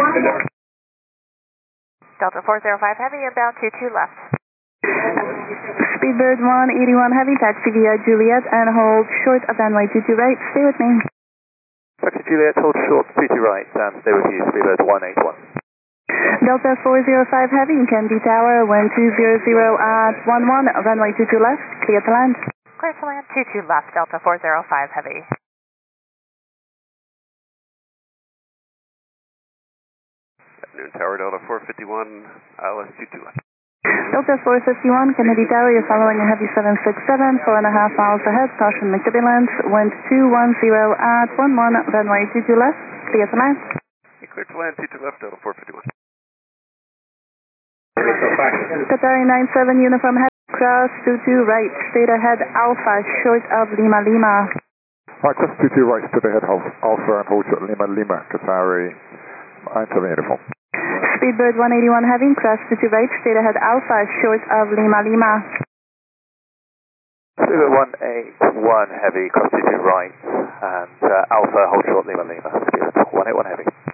Delta 405 Heavy, about 22 left. Speedbird 181 Heavy, taxi via Juliet and hold short of runway 22 right. Stay with me. Taxi Juliet, hold short 22 right and stay with you, Speedbird 181. Delta 405 Heavy, Kennedy Tower, wind 200 at 11, runway 22 left, clear to land. Clear to land, 22 left, Delta 405 Heavy. Noon Tower, Delta 451, ILS 22 left. Delta 451, Kennedy Tower, you're following a heavy 767, 4.5 miles ahead, caution McDibblands, wind 210 at 11, runway 22 left, clear to land. Clear to land, 22 left, Delta 451. Qatar 97 uniform head, cross 22 right, straight ahead Alpha, short of Lima Lima. Right, cross 22 right, straight ahead Alpha and hold short Lima Lima, Qatar 97 uniform. Speedbird 181 Heavy, cross 22 right, straight ahead Alpha, short of Lima Lima. Speedbird 181 Heavy, cross 22 right and Alpha, hold short Lima Lima. Speedbird 181 Heavy.